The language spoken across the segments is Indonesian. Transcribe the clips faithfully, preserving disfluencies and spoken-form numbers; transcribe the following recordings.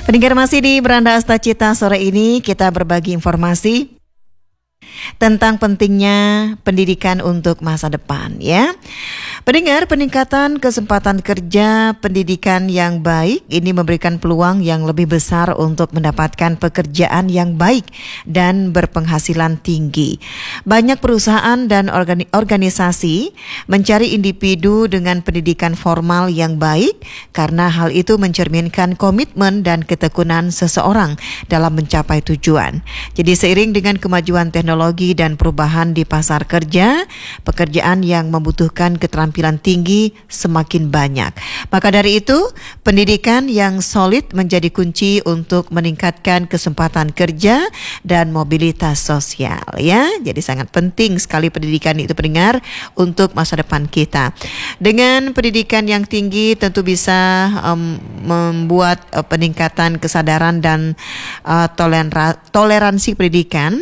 Pendengar masih di Beranda Astacita, sore ini kita berbagi informasi tentang pentingnya pendidikan untuk masa depan, ya. Pendengar, peningkatan kesempatan kerja, pendidikan yang baik ini memberikan peluang yang lebih besar untuk mendapatkan pekerjaan yang baik dan berpenghasilan tinggi. Banyak perusahaan dan organi- organisasi mencari individu dengan pendidikan formal yang baik karena hal itu mencerminkan komitmen dan ketekunan seseorang dalam mencapai tujuan. Jadi seiring dengan kemajuan teknologi dan perubahan di pasar kerja, pekerjaan yang membutuhkan keterampilan tinggi semakin banyak. Maka dari itu, pendidikan yang solid menjadi kunci untuk meningkatkan kesempatan kerja dan mobilitas sosial, ya. Jadi sangat penting sekali pendidikan itu, pendengar, untuk masa depan kita. Dengan pendidikan yang tinggi tentu bisa um, membuat uh, peningkatan kesadaran dan uh, tolera- toleransi pendidikan.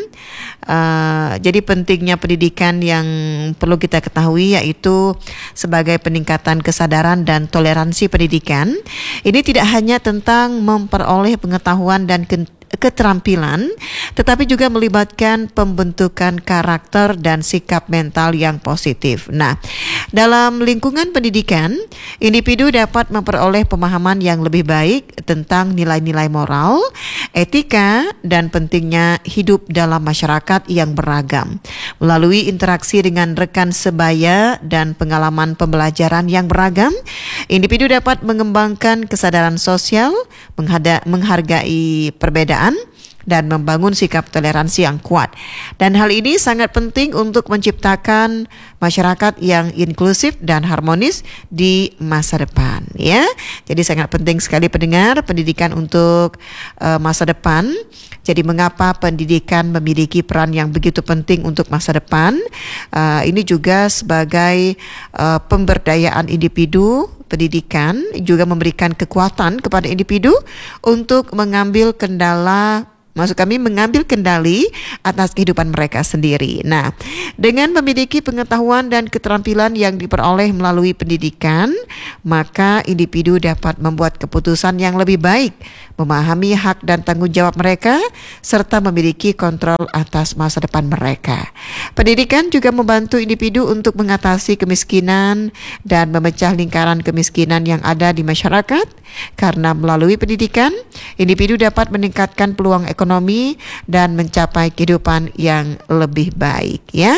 Uh, jadi pentingnya pendidikan yang perlu kita ketahui yaitu sebagai peningkatan kesadaran dan toleransi pendidikan. Ini tidak hanya tentang memperoleh pengetahuan dan ke- keterampilan, tetapi juga melibatkan pembentukan karakter dan sikap mental yang positif. Nah, dalam lingkungan pendidikan, individu dapat memperoleh pemahaman yang lebih baik tentang nilai-nilai moral, etika, dan pentingnya hidup dalam masyarakat yang beragam. Melalui interaksi dengan rekan sebaya dan pengalaman pembelajaran yang beragam, individu dapat mengembangkan kesadaran sosial, menghada- menghargai perbedaan, dan membangun sikap toleransi yang kuat. Dan hal ini sangat penting untuk menciptakan masyarakat yang inklusif dan harmonis di masa depan, ya. Jadi sangat penting sekali pendengar pendidikan untuk uh, masa depan. Jadi mengapa pendidikan memiliki peran yang begitu penting untuk masa depan? Uh, ini juga sebagai uh, pemberdayaan individu. Pendidikan juga memberikan kekuatan kepada individu untuk mengambil kendala Maksud kami mengambil kendali atas kehidupan mereka sendiri. Nah, dengan memiliki pengetahuan dan keterampilan yang diperoleh melalui pendidikan, maka individu dapat membuat keputusan yang lebih baik, memahami hak dan tanggung jawab mereka, serta memiliki kontrol atas masa depan mereka. Pendidikan juga membantu individu untuk mengatasi kemiskinan dan memecah lingkaran kemiskinan yang ada di masyarakat, karena melalui pendidikan, individu dapat meningkatkan peluang ekonomi ekonomi dan mencapai kehidupan yang lebih baik, ya.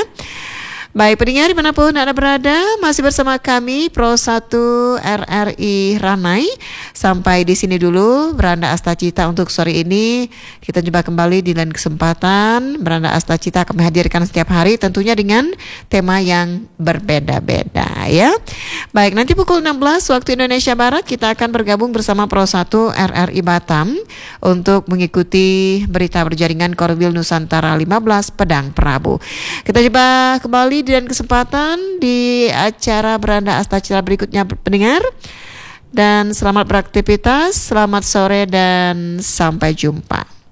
Baik pendengar dimanapun Anda berada, masih bersama kami Pro satu R R I Ranai. Sampai di sini dulu Beranda Astacita untuk sore ini. Kita jumpa kembali di lain kesempatan. Beranda Astacita akan menghadirkan setiap hari tentunya dengan tema yang berbeda-beda, ya. Baik, nanti pukul enam belas waktu Indonesia Barat kita akan bergabung bersama Pro satu R R I Batam untuk mengikuti berita berjaringan Korwil Nusantara lima belas Pedang Prabu. Kita jumpa kembali dan kesempatan di acara Beranda Astacita berikutnya pendengar, dan selamat beraktivitas, selamat sore dan sampai jumpa.